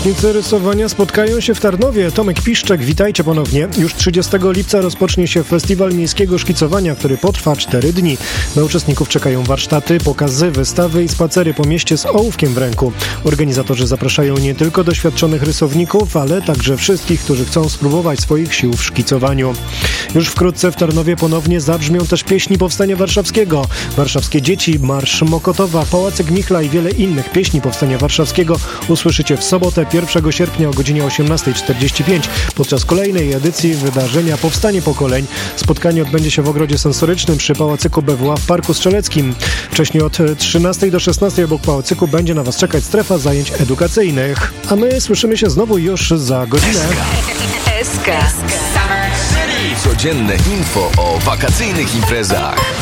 Miłośnicy rysowania spotkają się w Tarnowie. Tomek Piszczek, witajcie ponownie. Już 30 lipca rozpocznie się Festiwal Miejskiego Szkicowania, który potrwa 4 dni. Na uczestników czekają warsztaty, pokazy, wystawy i spacery po mieście z ołówkiem w ręku. Organizatorzy zapraszają nie tylko doświadczonych rysowników, ale także wszystkich, którzy chcą spróbować swoich sił w szkicowaniu. Już wkrótce w Tarnowie ponownie zabrzmią też pieśni Powstania Warszawskiego. Warszawskie Dzieci, Marsz Mokotowa, Pałacyk Michla i wiele innych pieśni Powstania Warszawskiego usłyszycie w sobotę 1 sierpnia o godzinie 18:45 podczas kolejnej edycji wydarzenia Powstanie Pokoleń. Spotkanie odbędzie się w ogrodzie sensorycznym przy Pałacyku BWA w Parku Strzeleckim. Wcześniej od 13 do 16 obok Pałacyku będzie na Was czekać strefa zajęć edukacyjnych. A my słyszymy się znowu już za godzinę. Codzienne info o wakacyjnych imprezach.